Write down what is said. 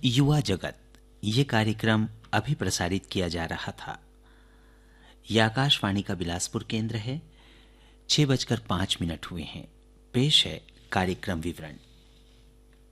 युवा जगत ये कार्यक्रम अभी प्रसारित किया जा रहा था। यह आकाशवाणी का बिलासपुर केंद्र है। 6:05 हुए हैं। पेश है कार्यक्रम विवरण।